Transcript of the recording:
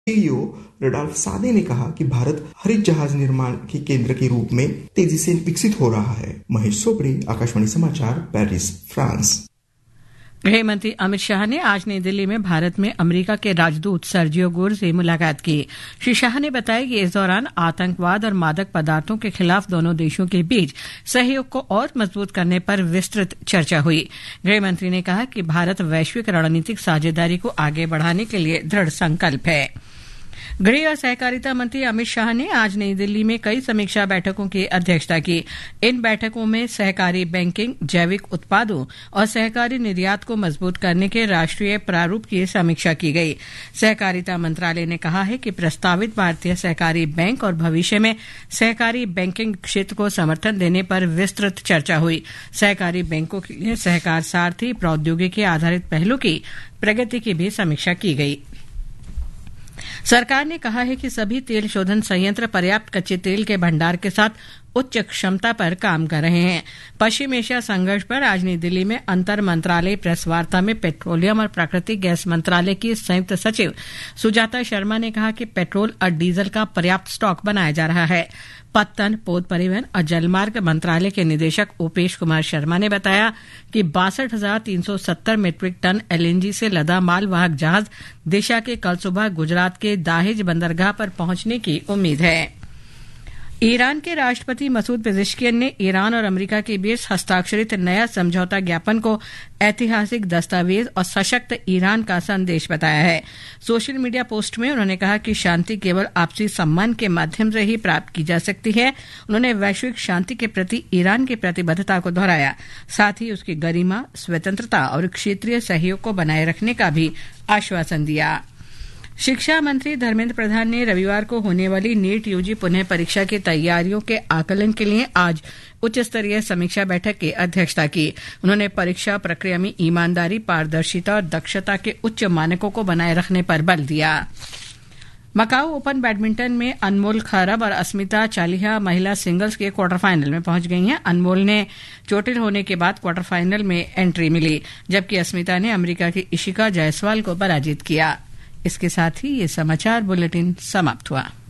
CEO रडॉल्फ सादे ने कहा कि भारत हरित जहाज निर्माण के केंद्र के रूप में तेजी से विकसित हो रहा है। महेश सोपड़े, आकाशवाणी समाचार, पेरिस, फ्रांस। गृह मंत्री अमित शाह ने आज नई दिल्ली में भारत में अमेरिका के राजदूत सर्जियो गोर से मुलाकात की। श्री शाह ने बताया कि इस दौरान आतंकवाद और मादक पदार्थों के खिलाफ दोनों देशों के बीच सहयोग को और मजबूत करने पर विस्तृत चर्चा हुई। गृह मंत्री ने कहा कि भारत वैश्विक रणनीतिक साझेदारी को आगे बढ़ाने के लिए दृढ़ संकल्प है। गृह और सहकारिता मंत्री अमित शाह ने आज नई दिल्ली में कई समीक्षा बैठकों की अध्यक्षता की। इन बैठकों में सहकारी बैंकिंग, जैविक उत्पादों और सहकारी निर्यात को मजबूत करने के राष्ट्रीय प्रारूप की समीक्षा की गई। सहकारिता मंत्रालय ने कहा है कि प्रस्तावित भारतीय सहकारी बैंक और भविष्य में सहकारी बैंकिंग क्षेत्र को समर्थन देने पर विस्तृत चर्चा हुई। सहकारी बैंकों के लिए सहकार सारथी प्रौद्योगिकी आधारित पहलों की प्रगति की भी समीक्षा की गई। सरकार ने कहा है कि सभी तेल शोधन संयंत्र पर्याप्त कच्चे तेल के भंडार के साथ उच्च क्षमता पर काम कर रहे हैं। पश्चिम एशिया संघर्ष पर आज नई दिल्ली में अंतर मंत्रालय प्रेस वार्ता में पेट्रोलियम और प्राकृतिक गैस मंत्रालय की संयुक्त सचिव सुजाता शर्मा ने कहा कि पेट्रोल और डीजल का पर्याप्त स्टॉक बनाया जा रहा है। पत्तन, पोत परिवहन और जलमार्ग मंत्रालय के निदेशक उपेश कुमार शर्मा ने बताया कि 62,370 मीट्रिक टन एलएनजी से लदा मालवाहक जहाज दिशा के कल सुबह गुजरात के दाहेज बंदरगाह पर पहुंचने की उम्मीद है। ईरान के राष्ट्रपति मसूद पेजेश्कियन ने ईरान और अमेरिका के बीच हस्ताक्षरित नया समझौता ज्ञापन को ऐतिहासिक दस्तावेज और सशक्त ईरान का संदेश बताया है। सोशल मीडिया पोस्ट में उन्होंने कहा कि शांति केवल आपसी सम्मान के माध्यम से ही प्राप्त की जा सकती है। उन्होंने वैश्विक शांति के प्रति ईरान की प्रतिबद्धता को दोहराया, साथ ही उसकी गरिमा, स्वतंत्रता और क्षेत्रीय सहयोग को बनाए रखने का भी आश्वासन दिया। शिक्षा मंत्री धर्मेंद्र प्रधान ने रविवार को होने वाली नीट यूजी पुनः परीक्षा की तैयारियों के आकलन के लिए आज उच्च स्तरीय समीक्षा बैठक की अध्यक्षता की। उन्होंने परीक्षा प्रक्रिया में ईमानदारी, पारदर्शिता और दक्षता के उच्च मानकों को बनाए रखने पर बल दिया। मकाऊ ओपन बैडमिंटन में अनमोल खरब और अस्मिता चालिहा महिला सिंगल्स के क्वार्टर फाइनल में पहुंच गई हैं। अनमोल ने चोटिल होने के बाद क्वार्टर फाइनल में एंट्री मिली, जबकि अस्मिता ने अमेरिका की इशिका जायसवाल को पराजित किया। इसके साथ ही ये समाचार बुलेटिन समाप्त हुआ।